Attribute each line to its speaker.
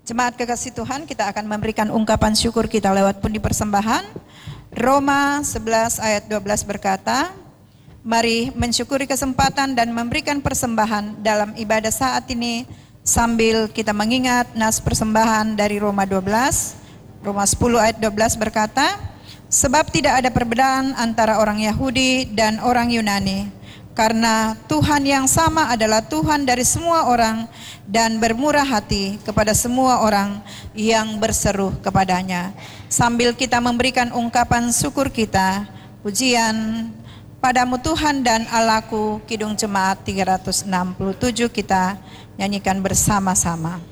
Speaker 1: Jemaat kekasih Tuhan, kita akan memberikan ungkapan syukur kita lewat pundi persembahan. Roma 11 ayat 12 berkata, mari mensyukuri kesempatan dan memberikan persembahan dalam ibadah saat ini sambil kita mengingat nas persembahan dari Roma 12. Roma 10 ayat 12 berkata, sebab tidak ada perbedaan antara orang Yahudi dan orang Yunani, karena Tuhan yang sama adalah Tuhan dari semua orang dan bermurah hati kepada semua orang yang berseru kepadanya. Sambil kita memberikan ungkapan syukur kita, pujian padamu Tuhan dan Allahku, Kidung Jemaat 367 kita nyanyikan bersama-sama.